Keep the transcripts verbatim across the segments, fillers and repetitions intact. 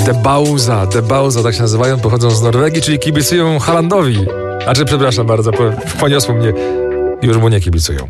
De Bauza, De Bauza, tak się nazywają, pochodzą z Norwegii, czyli kibicują Haalandowi. A czy, przepraszam bardzo, poniosło mnie, już mu nie kibicują.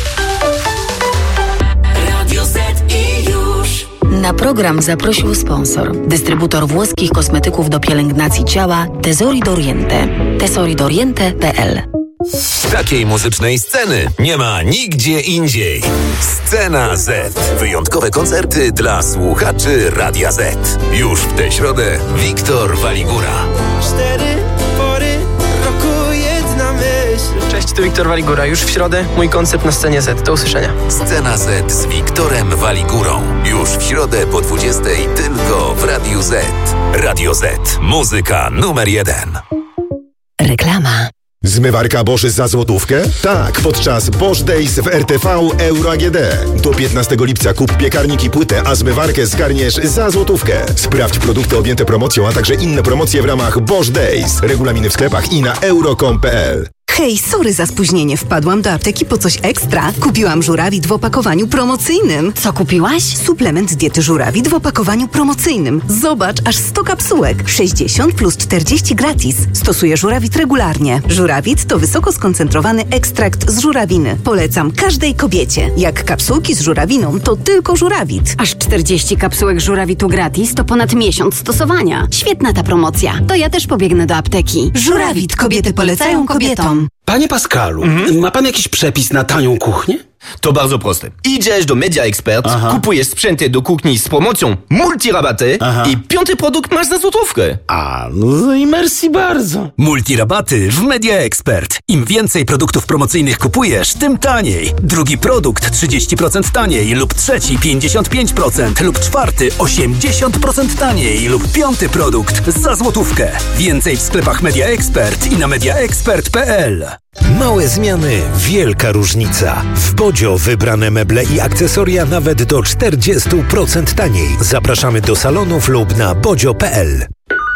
Na program zaprosił sponsor, dystrybutor włoskich kosmetyków do pielęgnacji ciała Tesori d'Oriente. tesori d'oriente kropka p l. Takiej muzycznej sceny nie ma nigdzie indziej. Scena Z. Wyjątkowe koncerty dla słuchaczy Radia Z. Już w tę środę Wiktor Waligura. Cztery pory roku, jedna myśl. Cześć, to Wiktor Waligura. Już w środę mój koncert na scenie Z. Do usłyszenia. Scena Z z Wiktorem Waligurą. Już w środę po dwudziestej tylko w Radiu Z. Radio Z. Muzyka numer jeden. Reklama. Zmywarka Bosch za złotówkę? Tak, podczas Bosch Days w R T V Euro A G D. Do piętnastego lipca kup piekarnik i płytę, a zmywarkę zgarniesz za złotówkę. Sprawdź produkty objęte promocją, a także inne promocje w ramach Bosch Days. Regulaminy w sklepach i na euro kropka com kropka p l. Hej, sorry za spóźnienie. Wpadłam do apteki po coś ekstra. Kupiłam żurawit w opakowaniu promocyjnym. Co kupiłaś? Suplement diety żurawit w opakowaniu promocyjnym. Zobacz, aż sto kapsułek. sześćdziesiąt plus czterdzieści gratis. Stosuję żurawit regularnie. Żurawit to wysoko skoncentrowany ekstrakt z żurawiny. Polecam każdej kobiecie. Jak kapsułki z żurawiną, to tylko żurawit. Aż czterdzieści kapsułek żurawitu gratis to ponad miesiąc stosowania. Świetna ta promocja. To ja też pobiegnę do apteki. Żurawit. Kobiety polecają kobietom. Panie Pascalu, mhm. ma pan jakiś przepis na tanią kuchnię? To bardzo proste. Idziesz do Media Expert, Aha. kupujesz sprzęty do kuchni z promocją multirabaty Aha. i piąty produkt masz za złotówkę. A, no i merci bardzo. Multirabaty w Media Expert. Im więcej produktów promocyjnych kupujesz, tym taniej. Drugi produkt trzydzieści procent taniej lub trzeci pięćdziesiąt pięć procent lub czwarty osiemdziesiąt procent taniej lub piąty produkt za złotówkę. Więcej w sklepach Media Expert i na media expert kropka p l. Małe zmiany, wielka różnica. W Bodzio wybrane meble i akcesoria nawet do czterdzieści procent taniej. Zapraszamy do salonów lub na bodzio kropka p l.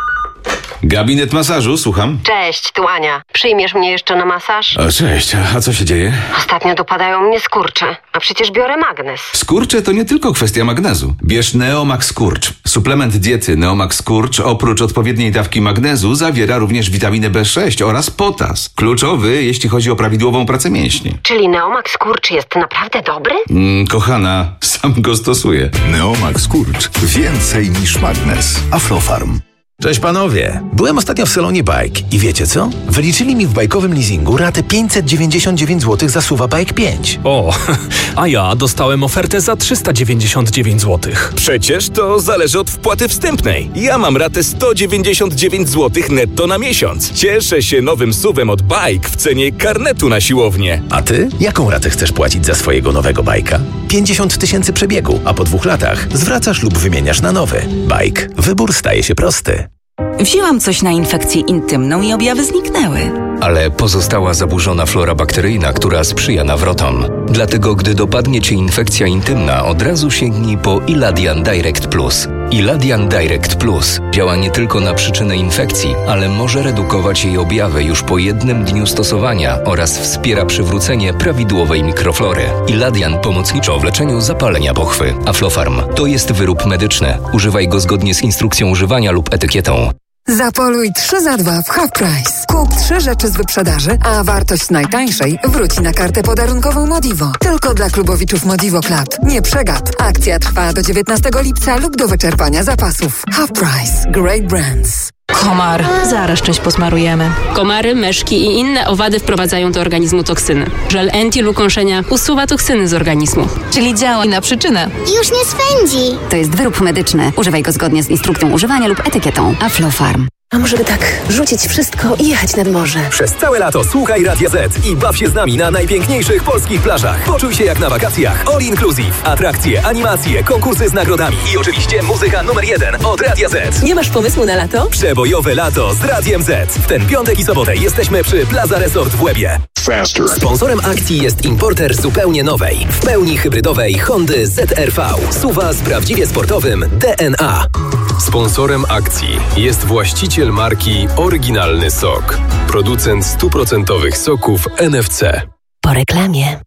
Gabinet masażu, słucham. Cześć, tu Ania. Przyjmiesz mnie jeszcze na masaż? O, cześć, a co się dzieje? Ostatnio dopadają mnie skurcze, a przecież biorę magnez. Skurcze to nie tylko kwestia magnezu. Bierz Neomax Skurcz. Suplement diety Neomax Skurcz oprócz odpowiedniej dawki magnezu zawiera również witaminę B sześć oraz potas. Kluczowy, jeśli chodzi o prawidłową pracę mięśni. Czyli Neomax Skurcz jest naprawdę dobry? Mm, kochana, sam go stosuję. Neomax Skurcz. Więcej niż magnez. Aflofarm. Cześć panowie, byłem ostatnio w salonie Bike i wiecie co? Wyliczyli mi w bajkowym leasingu ratę pięćset dziewięćdziesiąt dziewięć złotych za Suwa Bike pięć. O, a ja dostałem ofertę za trzysta dziewięćdziesiąt dziewięć złotych. Przecież to zależy od wpłaty wstępnej. Ja mam ratę sto dziewięćdziesiąt dziewięć złotych netto na miesiąc. Cieszę się nowym suwem od Bike w cenie karnetu na siłownię. A ty? Jaką ratę chcesz płacić za swojego nowego bajka? pięćdziesiąt tysięcy przebiegu, a po dwóch latach zwracasz lub wymieniasz na nowy. Bike. Wybór staje się prosty. Wzięłam coś na infekcję intymną i objawy zniknęły. Ale pozostała zaburzona flora bakteryjna, która sprzyja nawrotom. Dlatego, gdy dopadnie Cię infekcja intymna, od razu sięgnij po Iladian Direct Plus. Iladian Direct Plus działa nie tylko na przyczynę infekcji, ale może redukować jej objawy już po jednym dniu stosowania oraz wspiera przywrócenie prawidłowej mikroflory. Iladian pomocniczo w leczeniu zapalenia pochwy. Aflofarm to jest wyrób medyczny. Używaj go zgodnie z instrukcją używania lub etykietą. Zapoluj trzy za dwa w Half Price. Kup trzy rzeczy z wyprzedaży, a wartość z najtańszej wróci na kartę podarunkową Modivo. Tylko dla klubowiczów Modivo Club. Nie przegap. Akcja trwa do dziewiętnastego lipca lub do wyczerpania zapasów. Half Price. Great brands. Komar. Zaraz czymś posmarujemy. Komary, myszki i inne owady wprowadzają do organizmu toksyny. Żel Anti-Lukąszenia usuwa toksyny z organizmu. Czyli działa na przyczynę. Już nie swędzi. To jest wyrób medyczny. Używaj go zgodnie z instrukcją używania lub etykietą. Aflofarm. A może by tak rzucić wszystko i jechać nad morze? Przez całe lato słuchaj Radia Z i baw się z nami na najpiękniejszych polskich plażach. Poczuj się jak na wakacjach. All inclusive. Atrakcje, animacje, konkursy z nagrodami i oczywiście muzyka numer jeden od Radia Z. Nie masz pomysłu na lato? Przebojowe lato z Radiem Z. W ten piątek i sobotę jesteśmy przy Plaza Resort w Łebie. Faster. Sponsorem akcji jest importer zupełnie nowej, w pełni hybrydowej Hondy Z R V. Suwa z prawdziwie sportowym D N A. Sponsorem akcji jest właściciel marki Oryginalny Sok. Producent stuprocentowych soków N F C. Po reklamie.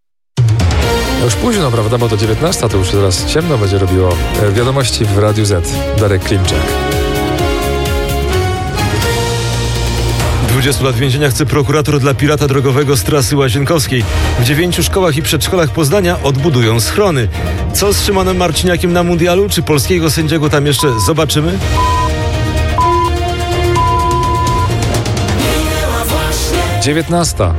Już późno, prawda, bo to dziewiętnasta, to już teraz ciemno będzie robiło. Wiadomości w Radiu Z. Darek Klimczak. dwudziestu lat więzienia chce prokurator dla pirata drogowego z trasy łazienkowskiej. W dziewięciu szkołach i przedszkolach Poznania odbudują schrony. Co z Szymonem Marciniakiem na mundialu? Czy polskiego sędziego tam jeszcze zobaczymy? dziewiętnasta.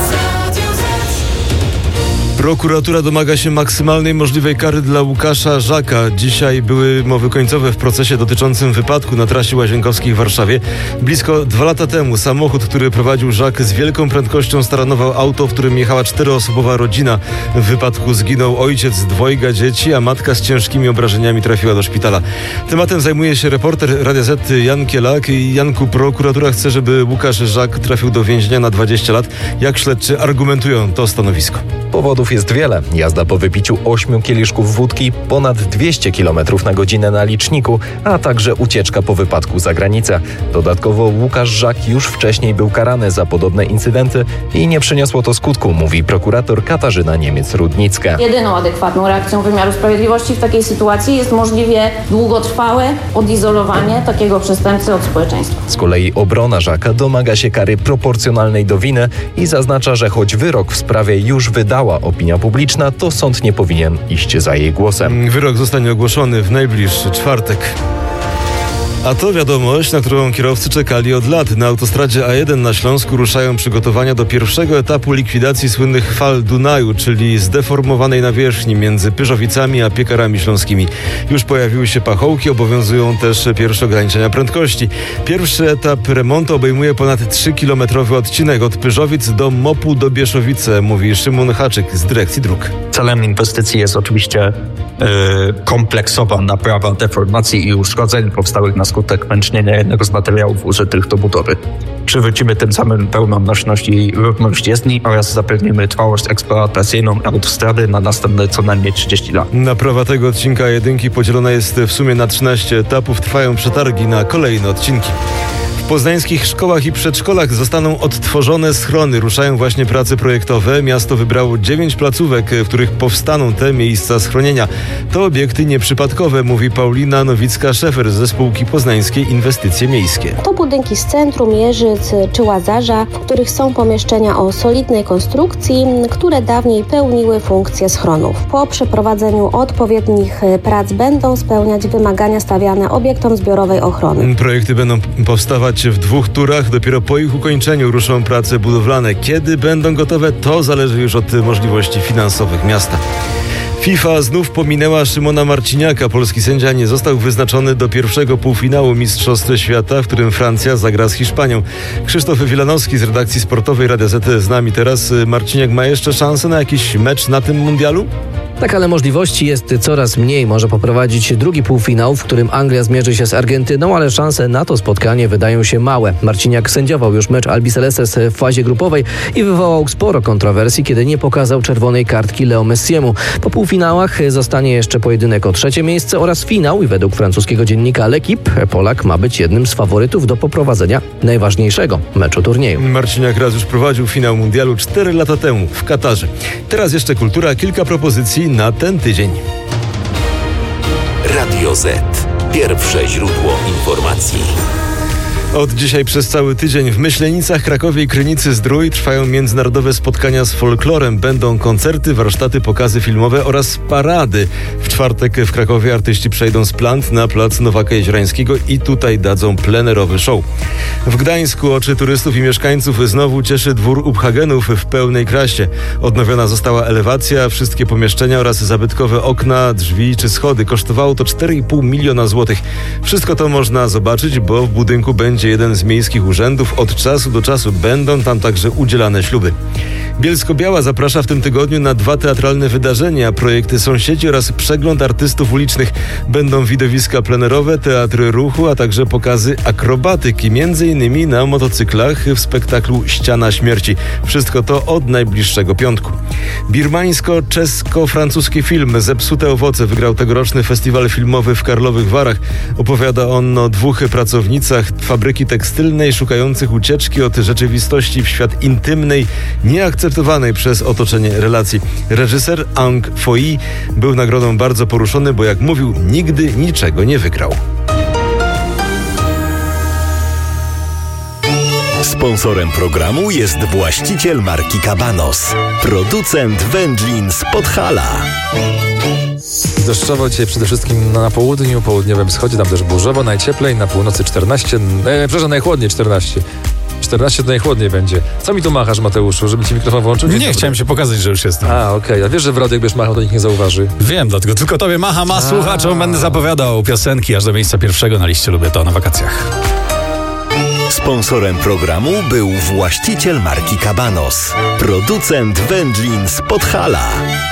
Prokuratura domaga się maksymalnej możliwej kary dla Łukasza Żaka. Dzisiaj były mowy końcowe w procesie dotyczącym wypadku na trasie łazienkowskiej w Warszawie. Blisko dwa lata temu samochód, który prowadził Żak, z wielką prędkością staranował auto, w którym jechała czteroosobowa rodzina. W wypadku zginął ojciec dwojga dzieci, a matka z ciężkimi obrażeniami trafiła do szpitala. Tematem zajmuje się reporter Radia Z Jan Kielak. Janku, prokuratura chce, żeby Łukasz Żak trafił do więzienia na dwadzieścia lat. Jak śledczy argumentują to stanowisko? Powodów jest wiele. Jazda po wypiciu ośmiu kieliszków wódki, ponad dwieście kilometrów na godzinę na liczniku, a także ucieczka po wypadku za granicę. Dodatkowo Łukasz Żak już wcześniej był karany za podobne incydenty i nie przyniosło to skutku, mówi prokurator Katarzyna Niemiec-Rudnicka. Jedyną adekwatną reakcją wymiaru sprawiedliwości w takiej sytuacji jest możliwie długotrwałe odizolowanie takiego przestępcy od społeczeństwa. Z kolei obrona Żaka domaga się kary proporcjonalnej do winy i zaznacza, że choć wyrok w sprawie już wydała opinia publiczna, to sąd nie powinien iść za jej głosem. Wyrok zostanie ogłoszony w najbliższy czwartek. A to wiadomość, na którą kierowcy czekali od lat. Na autostradzie A jeden na Śląsku ruszają przygotowania do pierwszego etapu likwidacji słynnych fal Dunaju, czyli zdeformowanej nawierzchni między Pyrzowicami a Piekarami Śląskimi. Już pojawiły się pachołki, obowiązują też pierwsze ograniczenia prędkości. Pierwszy etap remontu obejmuje ponad trzykilometrowy odcinek od Pyrzowic do Mopu do Bieszowice, mówi Szymon Haczyk z Dyrekcji Dróg. Celem inwestycji jest oczywiście yy, kompleksowa naprawa deformacji i uszkodzeń powstałych na skutek pęcznienia jednego z materiałów użytych do budowy. Przywrócimy tym samym pełną nośność i równość jezdni oraz zapewnimy trwałość eksploatacyjną autostrady na następne co najmniej trzydzieści lat. Naprawa tego odcinka jedynki podzielona jest w sumie na trzynaście etapów. Trwają przetargi na kolejne odcinki. W poznańskich szkołach i przedszkolach zostaną odtworzone schrony. Ruszają właśnie prace projektowe. Miasto wybrało dziewięć placówek, w których powstaną te miejsca schronienia. To obiekty nieprzypadkowe, mówi Paulina Nowicka-Szefer ze spółki Poznańskie Inwestycje Miejskie. To budynki z centrum, Jeżyc czy Łazarza, w których są pomieszczenia o solidnej konstrukcji, które dawniej pełniły funkcję schronów. Po przeprowadzeniu odpowiednich prac będą spełniać wymagania stawiane obiektom zbiorowej ochrony. Projekty będą powstawać w dwóch turach. Dopiero po ich ukończeniu ruszą prace budowlane. Kiedy będą gotowe, to zależy już od możliwości finansowych miasta. FIFA znów pominęła Szymona Marciniaka. Polski sędzia nie został wyznaczony do pierwszego półfinału Mistrzostw Świata, w którym Francja zagra z Hiszpanią. Krzysztof Wilanowski z redakcji sportowej Radia Z z nami teraz. Marciniak ma jeszcze szansę na jakiś mecz na tym mundialu? Tak, ale możliwości jest coraz mniej. Może poprowadzić drugi półfinał, w którym Anglia zmierzy się z Argentyną, ale szanse na to spotkanie wydają się małe. Marciniak sędziował już mecz Albi Celestes w fazie grupowej i wywołał sporo kontrowersji, kiedy nie pokazał czerwonej kartki Leo Messiemu. Po półfinałach zostanie jeszcze pojedynek o trzecie miejsce oraz finał i według francuskiego dziennika L'Equipe Polak ma być jednym z faworytów do poprowadzenia najważniejszego meczu turnieju. Marciniak raz już prowadził finał mundialu cztery lata temu w Katarze. Teraz jeszcze kultura, kilka propozycji na ten tydzień. Radio Z. Pierwsze źródło informacji. Od dzisiaj przez cały tydzień w Myślenicach, Krakowie i Krynicy-Zdrój trwają międzynarodowe spotkania z folklorem. Będą koncerty, warsztaty, pokazy filmowe oraz parady. W czwartek w Krakowie artyści przejdą z Plant na plac Nowaka Jeziorańskiego i tutaj dadzą plenerowy show. W Gdańsku oczy turystów i mieszkańców znowu cieszy dwór Uphagenów w pełnej krasie. Odnowiona została elewacja, wszystkie pomieszczenia oraz zabytkowe okna, drzwi czy schody. Kosztowało to cztery i pół miliona złotych. Wszystko to można zobaczyć, bo w budynku będzie jeden z miejskich urzędów. Od czasu do czasu będą tam także udzielane śluby. Bielsko-Biała zaprasza w tym tygodniu na dwa teatralne wydarzenia, projekty Sąsiedzi oraz przegląd artystów ulicznych. Będą widowiska plenerowe, teatry ruchu, a także pokazy akrobatyki, między innymi na motocyklach w spektaklu Ściana Śmierci. Wszystko to od najbliższego piątku. Birmańsko-czesko-francuski film Zepsute owoce wygrał tegoroczny festiwal filmowy w Karlowych Warach. Opowiada on o dwóch pracownicach fabryki tekstylnej szukających ucieczki od rzeczywistości w świat intymnej, nieakceptowanej przez otoczenie relacji. Reżyser Ang Foi był nagrodą bardzo poruszony, bo jak mówił, nigdy niczego nie wygrał. Sponsorem programu jest właściciel marki Cabanos, producent wędlin z Podhala. Deszczowo dzisiaj przede wszystkim na południu, południowym wschodzie, tam też burzowo, najcieplej, na północy czternaście, e, przepraszam, najchłodniej czternaście. czternaście to najchłodniej będzie. Co mi tu machasz, Mateuszu, żeby ci mikrofon włączył? Nie, nie chciałem się pokazać, że już jestem. A, okej. Okay. A wiesz, że w radiu jakbyś machał, to nikt nie zauważy. Wiem, dlatego tylko tobie macham, a słuchaczom będę zapowiadał piosenki aż do miejsca pierwszego na liście Lubię to na wakacjach. Sponsorem programu był właściciel marki Cabanos, producent wędlin z Podhala.